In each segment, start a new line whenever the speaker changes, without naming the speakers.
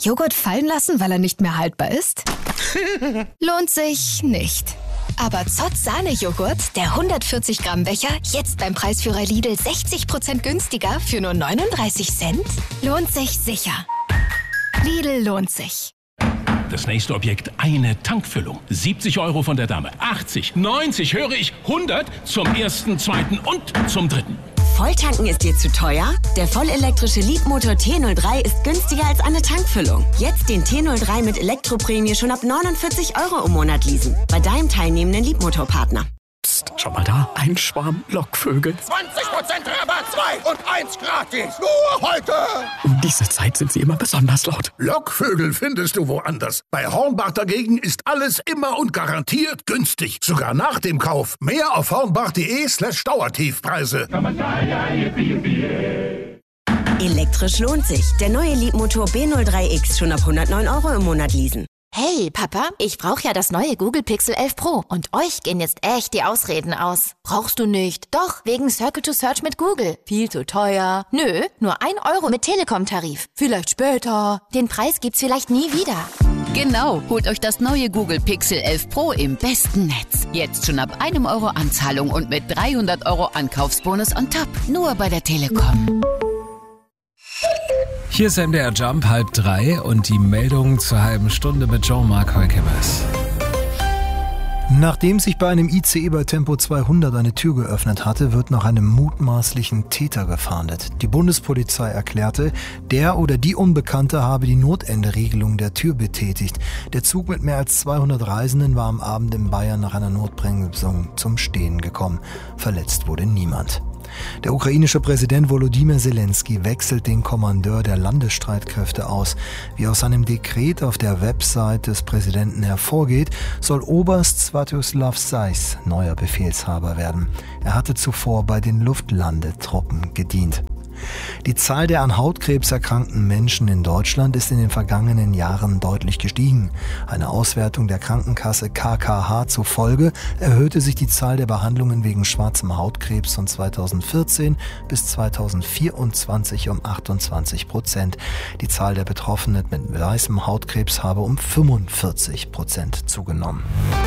Joghurt fallen lassen, weil er nicht mehr haltbar ist? Lohnt sich nicht. Aber Zott Sahne-Joghurt, der 140 Gramm Becher, jetzt beim Preisführer Lidl 60% günstiger für nur 39 Cent? Lohnt sich sicher. Lidl lohnt sich.
Das nächste Objekt, eine Tankfüllung. 70 € von der Dame. 80, 90, höre ich, 100 zum ersten, zweiten und zum dritten.
Volltanken ist dir zu teuer? Der vollelektrische Leapmotor T03 ist günstiger als eine Tankfüllung. Jetzt den T03 mit Elektroprämie schon ab 49 € im Monat leasen. Bei deinem teilnehmenden Leapmotor-Partner.
Psst, schau mal da, ein Schwarm Lockvögel.
20% Rabatt, 2 und 1 gratis. Nur heute.
Um diese Zeit sind sie immer besonders laut.
Lockvögel findest du woanders. Bei Hornbach dagegen ist alles immer und garantiert günstig. Sogar nach dem Kauf. Mehr auf hornbach.de/Dauertiefpreise.
Elektrisch lohnt sich. Der neue Leapmotor B03X schon ab 109 € im Monat leasen.
Hey, Papa, ich brauche ja das neue Google Pixel 11 Pro und euch gehen jetzt echt die Ausreden aus. Brauchst du nicht? Doch, wegen Circle to Search mit Google. Viel zu teuer. Nö, nur 1 € mit Telekom-Tarif. Vielleicht später. Den Preis gibt's vielleicht nie wieder.
Genau, holt euch das neue Google Pixel 11 Pro im besten Netz. Jetzt schon ab 1 € Anzahlung und mit 300 € Ankaufsbonus on top. Nur bei der Telekom.
Hier ist MDR Jump 2:30 und die Meldung zur halben Stunde mit Jean-Marc Heukemers.
Nachdem sich bei einem ICE bei Tempo 200 eine Tür geöffnet hatte, wird nach einem mutmaßlichen Täter gefahndet. Die Bundespolizei erklärte, der oder die Unbekannte habe die Notenderegelung der Tür betätigt. Der Zug mit mehr als 200 Reisenden war am Abend in Bayern nach einer Notbremsung zum Stehen gekommen. Verletzt wurde niemand. Der ukrainische Präsident Volodymyr Zelensky wechselt den Kommandeur der Landesstreitkräfte aus. Wie aus einem Dekret auf der Website des Präsidenten hervorgeht, soll Oberst Sviatoslav Sais neuer Befehlshaber werden. Er hatte zuvor bei den Luftlandetruppen gedient. Die Zahl der an Hautkrebs erkrankten Menschen in Deutschland ist in den vergangenen Jahren deutlich gestiegen. Einer Auswertung der Krankenkasse KKH zufolge erhöhte sich die Zahl der Behandlungen wegen schwarzem Hautkrebs von 2014 bis 2024 um 28%. Die Zahl der Betroffenen mit weißem Hautkrebs habe um 45% zugenommen.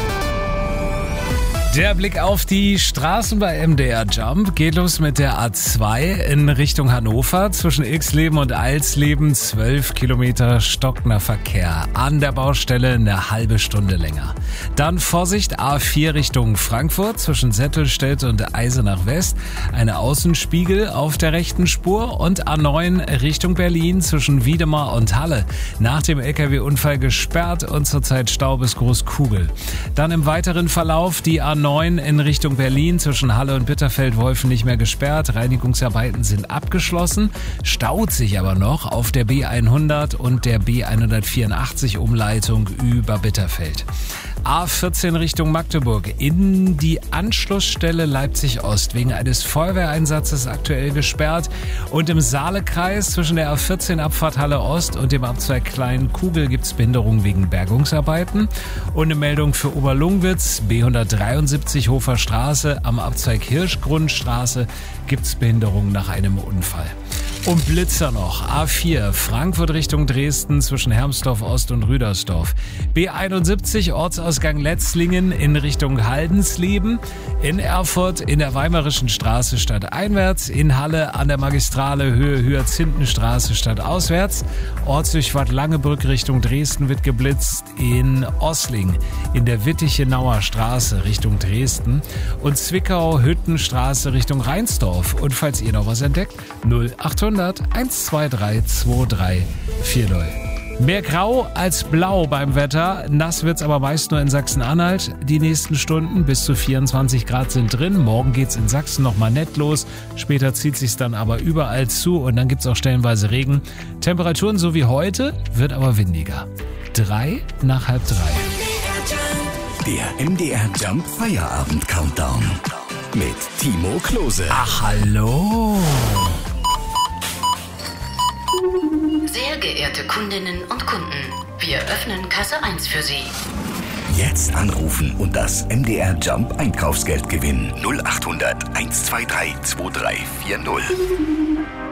Der Blick auf die Straßen bei MDR Jump geht los mit der A2 in Richtung Hannover. Zwischen Ilksleben und Alsleben 12 Kilometer stockender Verkehr. An der Baustelle eine halbe Stunde länger. Dann Vorsicht, A4 Richtung Frankfurt zwischen Settelstedt und Eisenach West. Eine Außenspiegel auf der rechten Spur und A9 Richtung Berlin zwischen Wiedemar und Halle. Nach dem LKW-Unfall gesperrt und zurzeit Stau bis Großkugel. Dann im weiteren Verlauf die A9 in Richtung Berlin zwischen Halle und Bitterfeld-Wolfen nicht mehr gesperrt. Reinigungsarbeiten sind abgeschlossen. Staut sich aber noch auf der B100 und der B184 Umleitung über Bitterfeld. A14 Richtung Magdeburg in die Anschlussstelle Leipzig-Ost wegen eines Feuerwehreinsatzes aktuell gesperrt und im Saalekreis zwischen der A14 Abfahrt Halle Ost und dem Abzweig Klein-Kugel gibt es Behinderungen wegen Bergungsarbeiten und eine Meldung für Oberlungwitz B173 Hofer Straße am Abzweig Hirschgrundstraße gibt es Behinderungen nach einem Unfall. Und Blitzer noch. A4 Frankfurt Richtung Dresden zwischen Hermsdorf Ost und Rüdersdorf. B71 Ortsausgang Letzlingen in Richtung Haldensleben. In Erfurt in der Weimarischen Straße stadteinwärts. In Halle an der Magistrale Höhe Hyazinthenstraße stadtauswärts. Ortsdurchfahrt Langebrück Richtung Dresden wird geblitzt. In Ossling in der Wittichenauer Straße Richtung Dresden. Und Zwickau Hüttenstraße Richtung Rheinsdorf. Und falls ihr noch was entdeckt, 0800 123 2340. Mehr grau als blau beim Wetter. Nass wird's aber meist nur in Sachsen-Anhalt. Die nächsten Stunden bis zu 24 Grad sind drin. Morgen geht's in Sachsen nochmal nett los. Später zieht sich's dann aber überall zu und dann gibt's auch stellenweise Regen. Temperaturen so wie heute, wird aber windiger. 3 nach halb 3.
Der MDR Jump Feierabend Countdown mit Timo Klose.
Ach, hallo.
Sehr geehrte Kundinnen und Kunden, wir öffnen Kasse 1 für Sie.
Jetzt anrufen und das MDR Jump Einkaufsgeld gewinnen. 0800 123 2340.